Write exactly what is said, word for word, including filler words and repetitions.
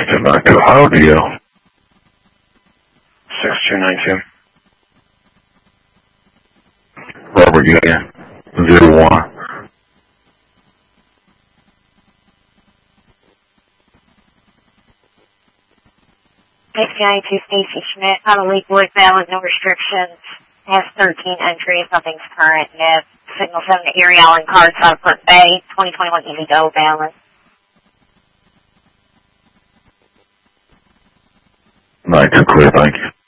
two nine two, how do you? six two nine two. Robert Union, zero one. six two nine two, Stacy Schmidt, on a Lakewood, valid, no restrictions. Has thirteen entries, nothing's current. You have Signal seven to Erie Allen cards out of Perk Bay, twenty twenty-one Easy Go, valid. nine two clear, thank you.